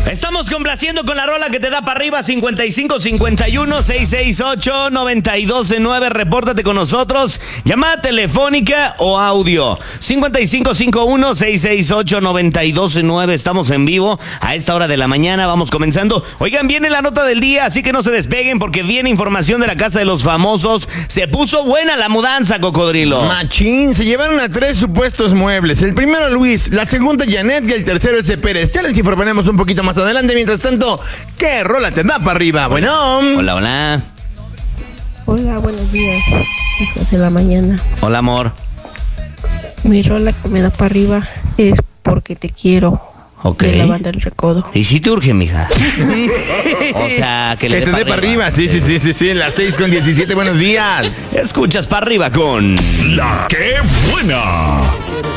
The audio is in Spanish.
Estamos complaciendo con la rola que te da para arriba. 5551-668-9209. Repórtate con nosotros. Llamada telefónica o audio. 5551-668-9209. Estamos en vivo a esta hora de la mañana. Vamos comenzando. Oigan, viene la nota del día, así que no se despeguen porque viene información de la Casa de los Famosos. Se puso buena la mudanza, Cocodrilo. Machín, se llevaron a 3 supuestos muebles. El primero Luis, la segunda Janet y el tercero ese Pérez. Ya les informaremos un poquito más adelante. Mientras tanto, ¿qué rola te da para arriba? Bueno. Hola, hola. Hola, buenos días, hijos de la mañana. Hola, amor. Mi rola que me da para arriba es Porque te quiero. Ok. De la banda El Recodo. ¿Y si te urge, mija? O sea, que le te dé para arriba. Sí, las 6:17, buenos días. Escuchas para arriba con La que buena.